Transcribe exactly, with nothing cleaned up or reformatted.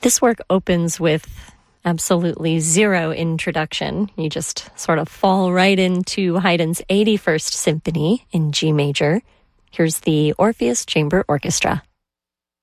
This work opens with absolutely zero introduction. You just sort of fall right into Haydn's eighty-first Symphony in G major. Here's the Orpheus Chamber Orchestra.